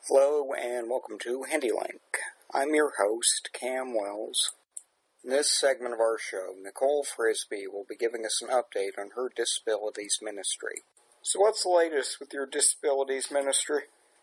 Hello and welcome to HandyLink. I'm your host, Cam Wells. In this segment of our show, Nicole Frisbee will be giving us an update on her disabilities ministry. So what's the latest with your disabilities ministry?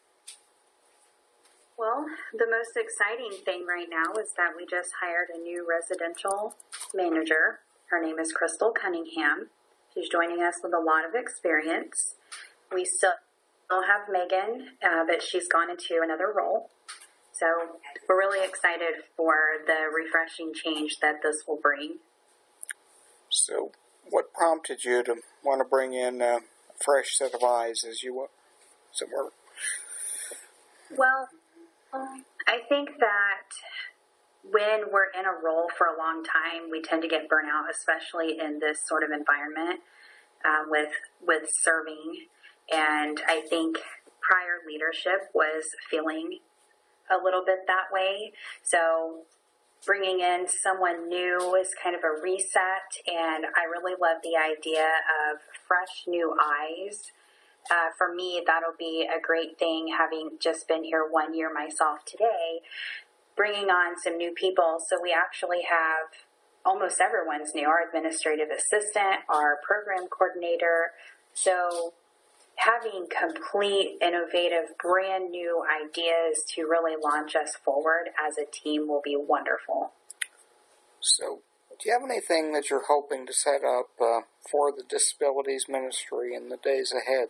Well, the most exciting thing right now is that we just hired a new residential manager. Her name is Crystal Cunningham. She's joining us with a lot of experience. We still have Megan, but she's gone into another role. So we're really excited for the refreshing change that this will bring. So what prompted you to want to bring in a fresh set of eyes as it were? Well, I think that when we're in a role for a long time, we tend to get burnt out, especially in this sort of environment with serving. And I think prior leadership was feeling a little bit that way. So bringing in someone new is kind of a reset. And I really love the idea of fresh new eyes. For me, that'll be a great thing, having just been here 1 year myself today, bringing on some new people. So we actually have almost everyone's new, our administrative assistant, our program coordinator. So having complete, innovative, brand new ideas to really launch us forward as a team will be wonderful. So, do you have anything that you're hoping to set up for the disabilities ministry in the days ahead?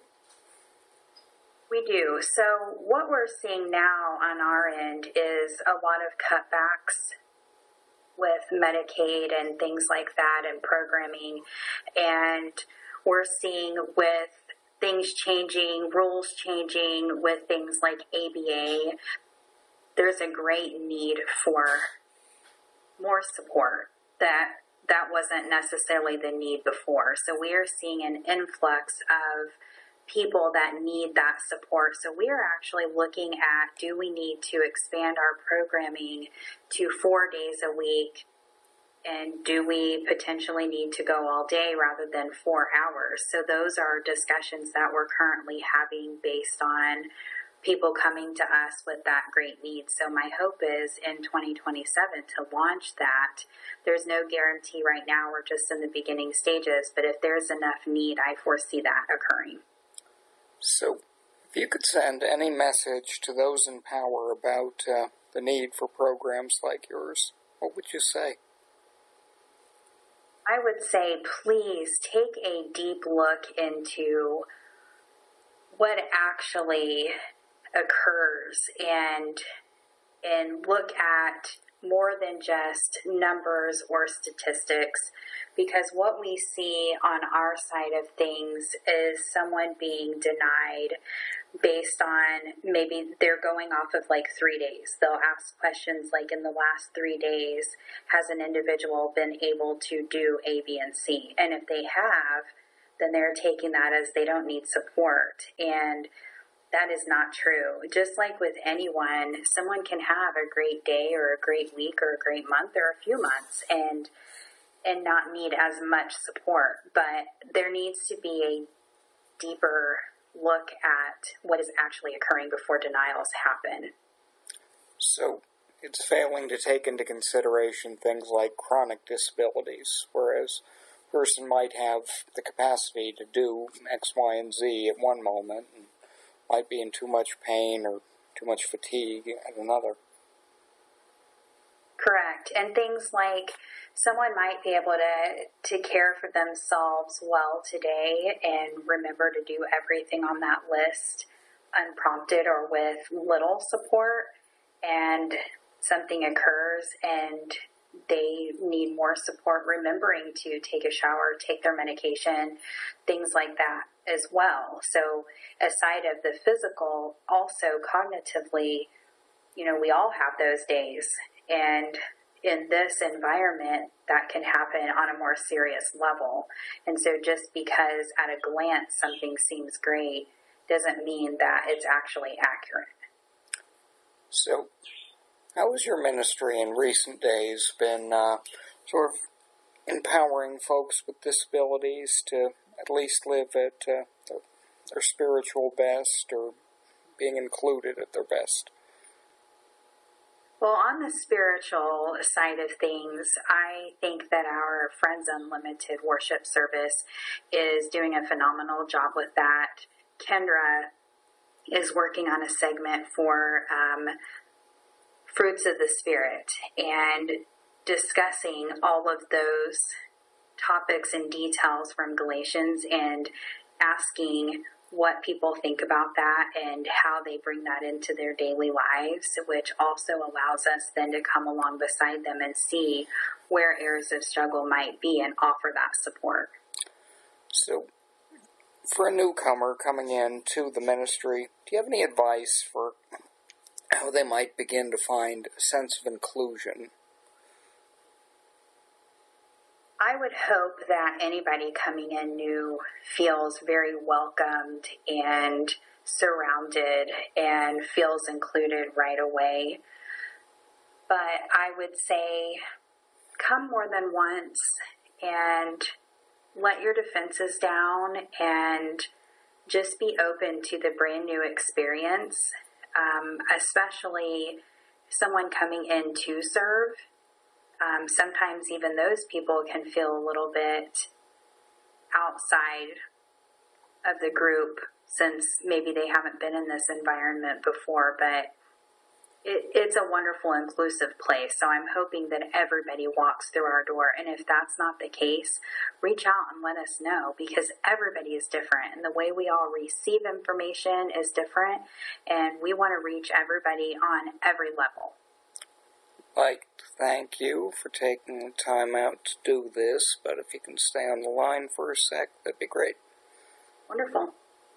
We do. So what we're seeing now on our end is a lot of cutbacks with Medicaid and things like that and programming. And we're seeing with things changing, rules changing, with things like ABA, there's a great need for more support that wasn't necessarily the need before. So we are seeing an influx of people that need that support. So we are actually looking at, do we need to expand our programming to 4 days a week? And do we potentially need to go all day rather than 4 hours? So those are discussions that we're currently having based on people coming to us with that great need. So my hope is in 2027 to launch that. There's no guarantee right now. We're just in the beginning stages. But if there's enough need, I foresee that occurring. So if you could send any message to those in power about the need for programs like yours, what would you say? I would say, please take a deep look into what actually occurs and look at more than just numbers or statistics, because what we see on our side of things is someone being denied based on maybe they're going off of like 3 days. They'll ask questions like, in the last 3 days, has an individual been able to do A, B, and C? And if they have, then they're taking that as they don't need support. And that is not true. Just like with anyone, someone can have a great day or a great week or a great month or a few months and not need as much support. But there needs to be a deeper look at what is actually occurring before denials happen. So it's failing to take into consideration things like chronic disabilities, whereas a person might have the capacity to do X, Y, and Z at one moment and might be in too much pain or too much fatigue at another. Correct. And things like someone might be able to care for themselves well today and remember to do everything on that list unprompted or with little support, and something occurs and they need more support remembering to take a shower, take their medication, things like that as well. So aside of the physical, also cognitively, we all have those days. And in this environment, that can happen on a more serious level. And so just because at a glance something seems great doesn't mean that it's actually accurate. So how has your ministry in recent days been sort of empowering folks with disabilities to at least live at their spiritual best, or being included at their best. Well, on the spiritual side of things, I think that our Friends Unlimited worship service is doing a phenomenal job with that. Kendra is working on a segment for Fruits of the Spirit and discussing all of those topics and details from Galatians and asking what people think about that and how they bring that into their daily lives, which also allows us then to come along beside them and see where areas of struggle might be and offer that support. So, for a newcomer coming in to the ministry, do you have any advice for how they might begin to find a sense of inclusion? I would hope that anybody coming in new feels very welcomed and surrounded and feels included right away. But I would say come more than once and let your defenses down and just be open to the brand new experience, especially someone coming in to serve. Sometimes even those people can feel a little bit outside of the group since maybe they haven't been in this environment before, but it's a wonderful, inclusive place. So I'm hoping that everybody walks through our door. And if that's not the case, reach out and let us know, because everybody is different and the way we all receive information is different. And we want to reach everybody on every level. I'd thank you for taking the time out to do this, but if you can stay on the line for a sec, that'd be great. Wonderful.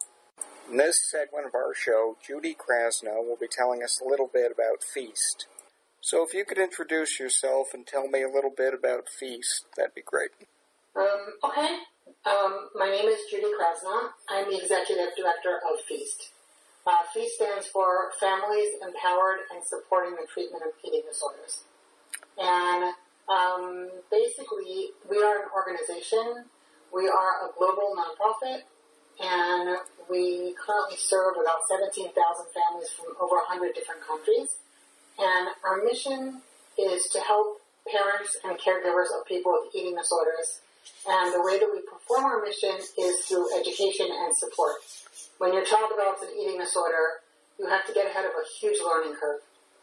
In this segment of our show, Judy Krasno will be telling us a little bit about Feast. So if you could introduce yourself and tell me a little bit about Feast, that'd be great. Okay. My name is Judy Krasno. I'm the Executive Director of Feast. Feast stands for Families Empowered and Supporting the Treatment of Eating Disorders. And basically, we are an organization. We are a global nonprofit, and we currently serve about 17,000 families from over 100 different countries. And our mission is to help parents and caregivers of people with eating disorders. And the way that we perform our mission is through education and support. When your child develops an eating disorder, you have to get ahead of a huge learning curve.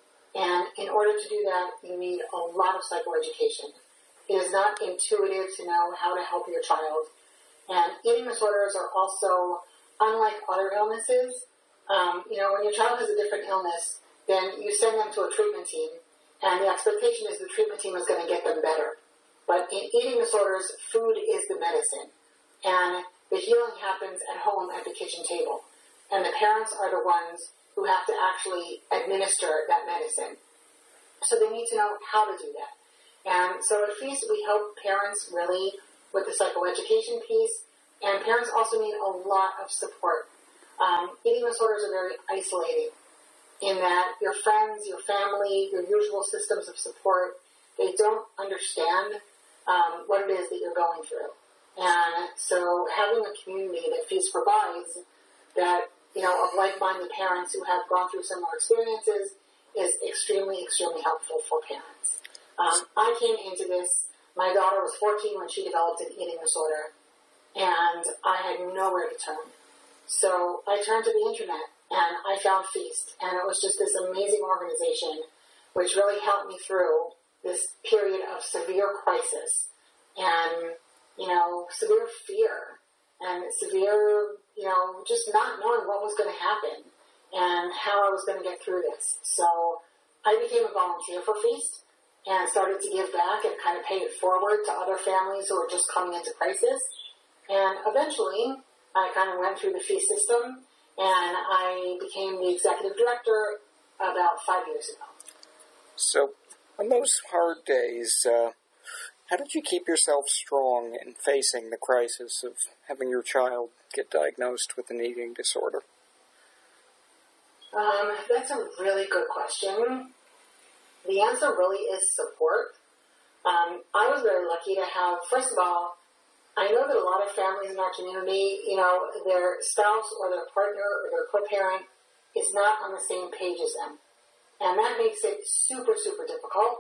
And in order to do that, you need a lot of psychoeducation. It is not intuitive to know how to help your child. And eating disorders are also, unlike other illnesses, when your child has a different illness, then you send them to a treatment team, and the expectation is the treatment team is going to get them better. But in eating disorders, food is the medicine. And the healing happens at home at the kitchen table. And the parents are the ones who have to actually administer that medicine. So they need to know how to do that. And so at Feast, we help parents really with the psychoeducation piece. And parents also need a lot of support. Eating disorders are very isolating in that your friends, your family, your usual systems of support, they don't understand what it is that you're going through. And so having a community that Feast provides that, of like-minded parents who have gone through similar experiences is extremely, extremely helpful for parents. I came into this, my daughter was 14 when she developed an eating disorder, and I had nowhere to turn. So I turned to the internet, and I found Feast, and it was just this amazing organization which really helped me through this period of severe crisis and severe fear and severe, just not knowing what was going to happen and how I was going to get through this. So I became a volunteer for Feast and started to give back and kind of pay it forward to other families who were just coming into crisis. And eventually, I kind of went through the Feast system, and I became the executive director about 5 years ago. So, on those hard days, how did you keep yourself strong in facing the crisis of having your child get diagnosed with an eating disorder? That's a really good question. The answer really is support. I was very lucky to have, first of all, I know that a lot of families in our community, their spouse or their partner or their co-parent is not on the same page as them. And that makes it super, super difficult,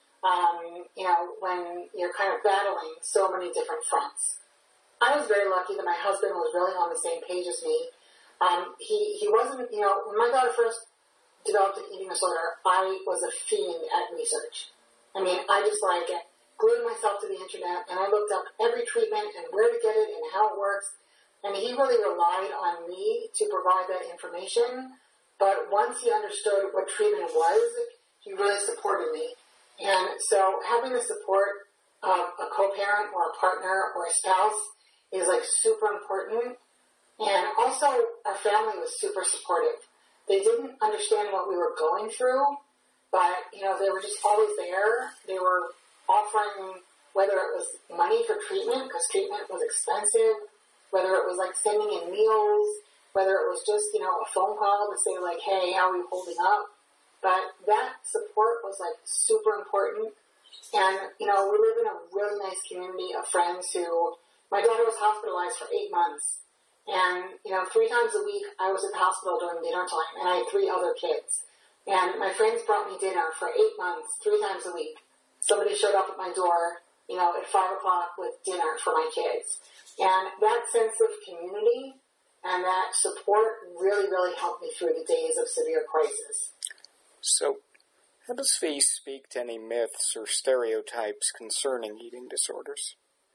when you're kind of battling so many different fronts. I was very lucky that my husband was really on the same page as me. He wasn't, when my daughter first developed an eating disorder, I was a fiend at research. I mean, I just glued myself to the internet, and I looked up every treatment and where to get it and how it works. And he really relied on me to provide that information. But once he understood what treatment was, he really supported me. And so having the support of a co-parent or a partner or a spouse is super important. And also our family was super supportive. They didn't understand what we were going through, but they were just always there. They were offering, whether it was money for treatment, because treatment was expensive, whether it was sending in meals, whether it was just, a phone call to say hey, how are you holding up? But that support was super important. And, we live in a really nice community of friends who, my daughter was hospitalized for 8 months. And, 3 times a week I was at the hospital during dinner time, and I had 3 other kids. And my friends brought me dinner for 8 months, 3 times a week. Somebody showed up at my door, at 5 o'clock with dinner for my kids. And that sense of community and that support really, really helped me through the days of severe crisis. So, how does Feast speak to any myths or stereotypes concerning eating disorders?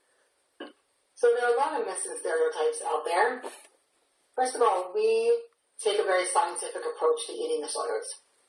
So there are a lot of myths and stereotypes out there. First of all, we take a very scientific approach to eating disorders.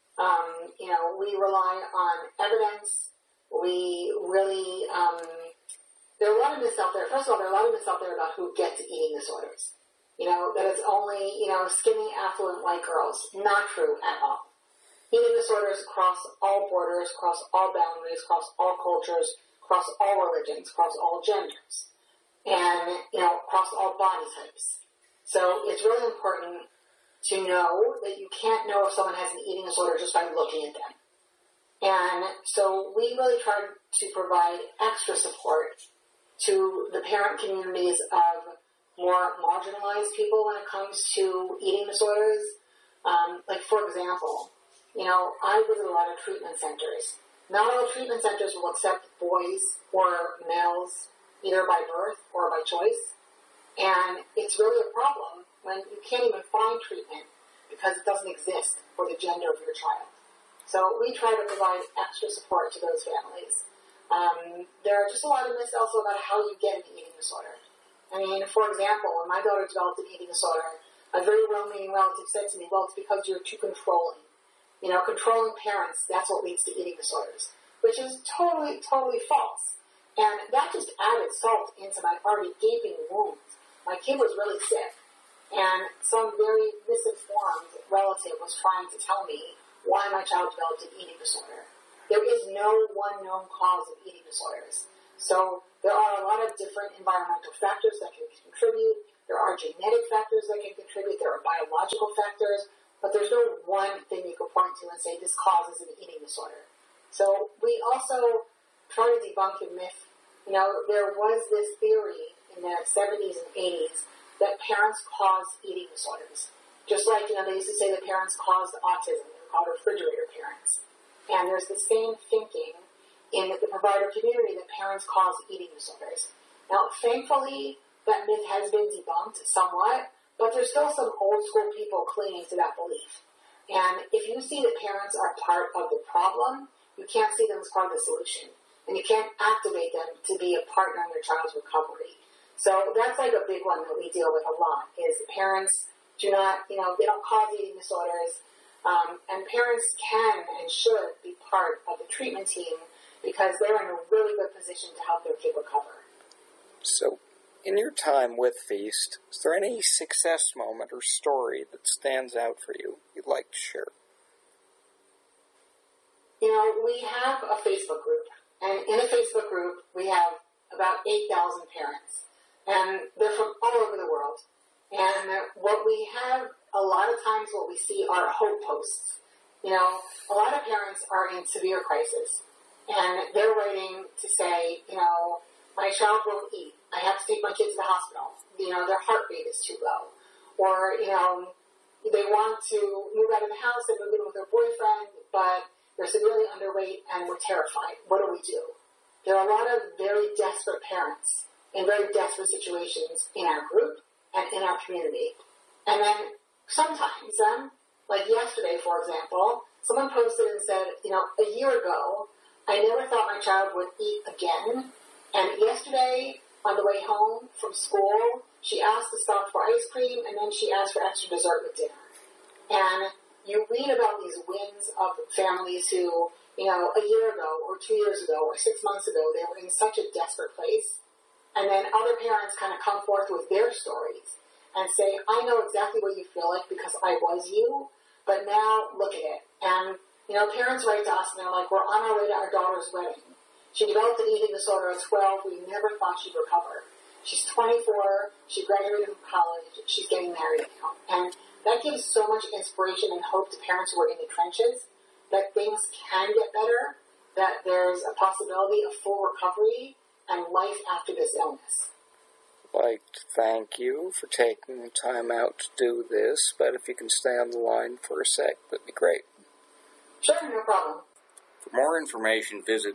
We rely on evidence. We really, there are a lot of myths out there. First of all, there are a lot of myths out there about who gets eating disorders. That it's only, skinny, affluent white girls. Not true at all. Eating disorders cross all borders, cross all boundaries, cross all cultures, cross all religions, cross all genders, and, cross all body types. So it's really important to know that you can't know if someone has an eating disorder just by looking at them. And so we really try to provide extra support to the parent communities of more marginalized people when it comes to eating disorders. For example, I visit a lot of treatment centers. Not all treatment centers will accept boys or males, either by birth or by choice. And it's really a problem when you can't even find treatment because it doesn't exist for the gender of your child. So we try to provide extra support to those families. There are just a lot of myths also about how you get an eating disorder. I mean, for example, when my daughter developed an eating disorder, a very well-meaning relative said to me, well, it's because you're too controlling. Controlling parents, that's what leads to eating disorders, which is totally, totally false. And that just added salt into my already gaping wound. My kid was really sick, and some very misinformed relative was trying to tell me why my child developed an eating disorder. There is no one known cause of eating disorders. So there are a lot of different environmental factors that can contribute. There are genetic factors that can contribute. There are biological factors. But there's no one thing you can point to and say this causes an eating disorder. So we also try to debunk the myth. There was this theory in the 70s and 80s that parents cause eating disorders. Just like, they used to say that parents caused autism. They're called refrigerator parents. And there's the same thinking in the provider community that parents cause eating disorders. Now, thankfully, that myth has been debunked somewhat, but there's still some old school people clinging to that belief. And if you see that parents are part of the problem, you can't see them as part of the solution. And you can't activate them to be a partner in your child's recovery. So that's a big one that we deal with a lot, is parents do not, they don't cause eating disorders. And parents can and should be part of the treatment team because they're in a really good position to help their kid recover. So, in your time with Feast, is there any success moment or story that stands out for you you'd like to share? We have a Facebook group, and in a Facebook group, we have about 8,000 parents, and they're from all over the world. And what we have, a lot of times what we see are hope posts. A lot of parents are in severe crisis, and they're waiting to say, my child won't eat. I have to take my kids to the hospital. Their heart rate is too low. Or, they want to move out of the house and move in with their boyfriend, but they're severely underweight and we're terrified. What do we do? There are a lot of very desperate parents in very desperate situations in our group and in our community. And then sometimes, like yesterday, for example, someone posted and said, a year ago, I never thought my child would eat again. And yesterday, on the way home from school, she asked to stop for ice cream, and then she asked for extra dessert with dinner. And you read about these wins of families who, a year ago or 2 years ago or 6 months ago, they were in such a desperate place. And then other parents kind of come forth with their stories and say, I know exactly what you feel like because I was you, but now look at it. And, parents write to us and they're like, we're on our way to our daughter's wedding. She developed an eating disorder at 12. We never thought she'd recover. She's 24. She graduated from college. She's getting married now. And that gives so much inspiration and hope to parents who are in the trenches that things can get better, that there's a possibility of full recovery and life after this illness. I'd like to thank you for taking the time out to do this, but if you can stay on the line for a sec, that'd be great. Sure, no problem. For more information, visit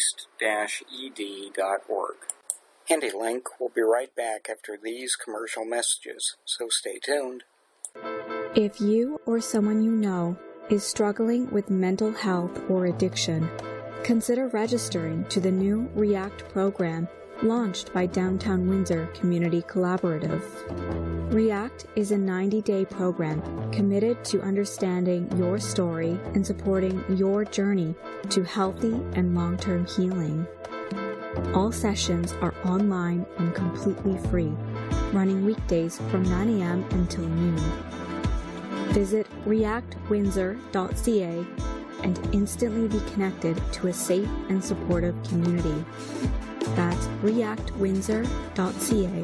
feast-ed.org. HandyLink will be right back after these commercial messages, so stay tuned. If you or someone you know is struggling with mental health or addiction, consider registering to the new REACT program launched by Downtown Windsor Community Collaborative. REACT is a 90-day program committed to understanding your story and supporting your journey to healthy and long-term healing. All sessions are online and completely free, running weekdays from 9 a.m. until noon. Visit reactwindsor.ca and instantly be connected to a safe and supportive community. That's reactwindsor.ca.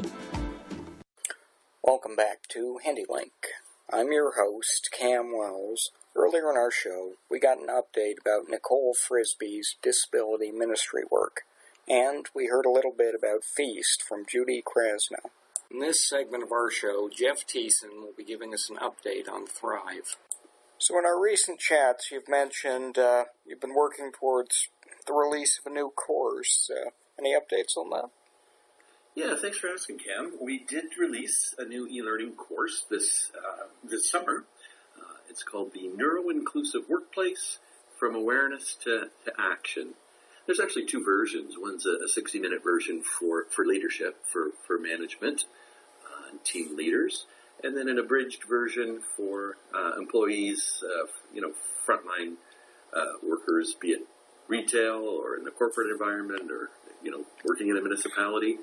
Welcome back to HandyLink. I'm your host, Cam Wells. Earlier in our show, we got an update about Nicole Frisbee's disability ministry work, and we heard a little bit about Feast from Judy Krasnow. In this segment of our show, Jeff Thiessen will be giving us an update on Thrive. So in our recent chats, you've mentioned you've been working towards the release of a new course. Any updates on that? Yeah, thanks for asking, Cam. We did release a new e-learning course this summer. It's called the Neuro-Inclusive Workplace, From Awareness to Action. There's actually two versions. One's a 60-minute version for leadership, for management and team leaders, and then an abridged version for employees, frontline workers, be it retail or in the corporate environment or, working in a municipality.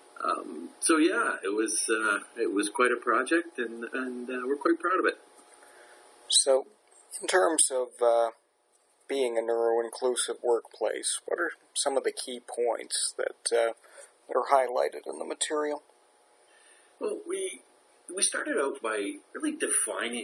It was quite a project, and we're quite proud of it. So, in terms of being a neuro-inclusive workplace, what are some of the key points that are highlighted in the material? Well, we started out by really defining